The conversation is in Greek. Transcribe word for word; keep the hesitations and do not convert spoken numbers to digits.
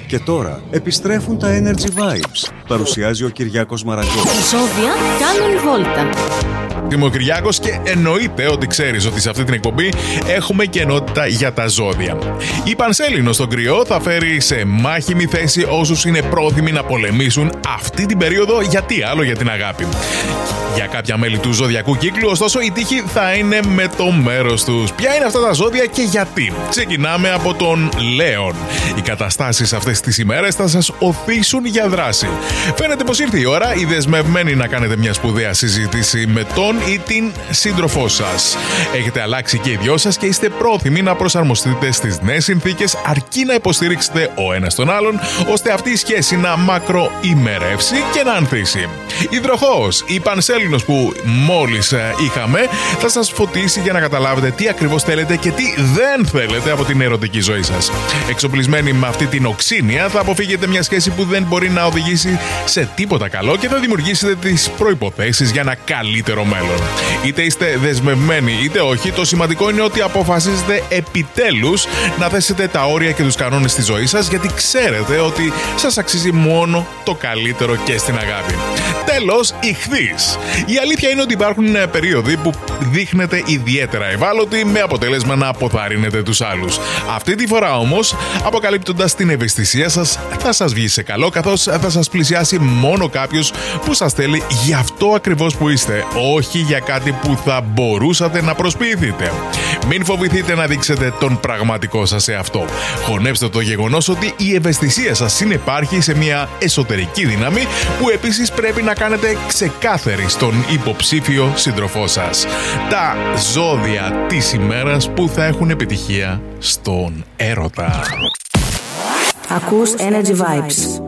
Και τώρα επιστρέφουν τα Energy Vibes. Παρουσιάζει ο Κυριάκος Μαραγκός. Ζώδια κάνουν βόλτα. Είμαι ο Κυριάκος και εννοείται ότι ξέρεις ότι σε αυτή την εκπομπή έχουμε και ενότητα για τα ζώδια. Η Πανσέλινος στον κρυό θα φέρει σε μάχημη θέση όσους είναι πρόθυμοι να πολεμήσουν αυτή την περίοδο, γιατί άλλο για την αγάπη. Για κάποια μέλη του ζωδιακού κύκλου, ωστόσο, η τύχη θα είναι με το μέρος τους. Ποια είναι αυτά τα ζώδια και γιατί? Ξεκινάμε από τον Λέον. Οι καταστάσεις αυτές τις ημέρες θα σας οθήσουν για δράση. Φαίνεται πως ήρθε η ώρα οι δεσμευμένοι να κάνετε μια σπουδαία συζήτηση με τον ή την σύντροφό σας. Έχετε αλλάξει και οι δυο σας και είστε πρόθυμοι να προσαρμοστείτε στις νέες συνθήκες, αρκεί να υποστηρίξετε ο ένας τον άλλον, ώστε αυτή η σχέση να μακροημερεύσει και να ανθίσει. Υδροχόος, η Πανσέλινος που μόλις είχαμε θα σας φωτίσει για να καταλάβετε τι ακριβώς θέλετε και τι δεν θέλετε από την ερωτική ζωή σας. Εξοπλισμένοι με αυτή την οξύνια θα αποφύγετε μια σχέση που δεν μπορεί να οδηγήσει σε τίποτα καλό και θα δημιουργήσετε τις προϋποθέσεις για ένα καλύτερο μέλλον. Είτε είστε δεσμευμένοι είτε όχι, το σημαντικό είναι ότι αποφασίζετε επιτέλους να θέσετε τα όρια και τους κανόνες στη ζωή σας, γιατί ξέρετε ότι σας αξίζει μόνο το καλύτερο και στην αγάπη. Τέλος, Ιχθύς. Η αλήθεια είναι ότι υπάρχουν περίοδοι που δείχνετε ιδιαίτερα ευάλωτοι, με αποτέλεσμα να αποθαρρύνετε τους άλλους. Αυτή τη φορά όμως, αποκαλύπτοντας την ευαισθησία σας, θα σας βγει σε καλό, καθώς θα σας πλησιάσει μόνο κάποιος που σας θέλει για αυτό ακριβώς που είστε, όχι για κάτι που θα μπορούσατε να προσποιηθείτε. Μην φοβηθείτε να δείξετε τον πραγματικό σας εαυτό. Χωνέψτε το γεγονός ότι η ευαισθησία σας συνεπάρχει σε μια εσωτερική δύναμη που επίσης πρέπει να κάνετε ξεκάθαρη στον υποψήφιο σύντροφό σας. Τα ζώδια της ημέρας που θα έχουν επιτυχία στον έρωτα. Ακούς Energy Vibes.